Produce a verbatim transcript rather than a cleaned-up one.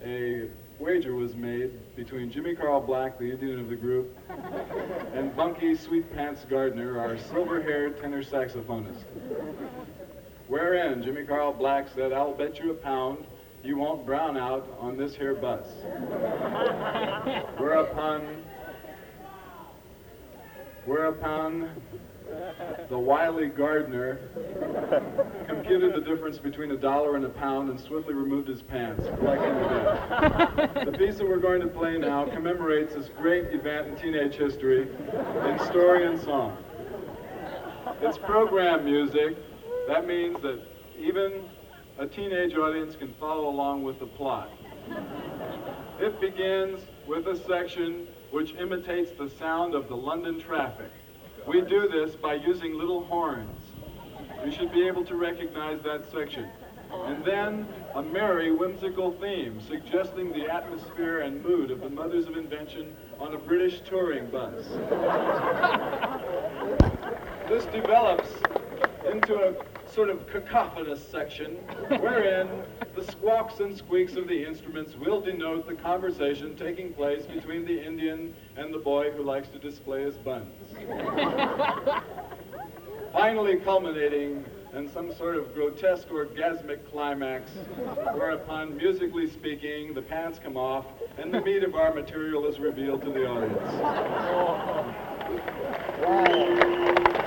a wager was made between Jimmy Carl Black, the Indian of the group, and Bunky Sweet Pants Gardner, our silver-haired tenor saxophonist. Wherein Jimmy Carl Black said, "I'll bet you a pound you won't brown out on this here bus." Whereupon, whereupon the wily Gardner computed the difference between a dollar and a pound and swiftly removed his pants, collecting the debt. The piece that we're going to play now commemorates this great event in teenage history in story and song. It's program music. That means that even a teenage audience can follow along with the plot. It begins with a section which imitates the sound of the London traffic. We do this by using little horns. You should be able to recognize that section. And then a merry, whimsical theme suggesting the atmosphere and mood of the Mothers of Invention on a British touring bus. This develops into a sort of cacophonous section wherein the squawks and squeaks of the instruments will denote the conversation taking place between the Indian and the boy who likes to display his buns. Finally culminating in some sort of grotesque orgasmic climax, whereupon, musically speaking, the pants come off and the meat of our material is revealed to the audience. Wow.